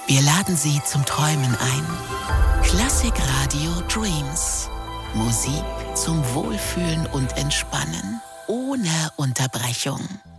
Wir laden Sie zum Träumen ein. Klassikradio Dreams. Musik zum Wohlfühlen und Entspannen. Ohne Unterbrechung.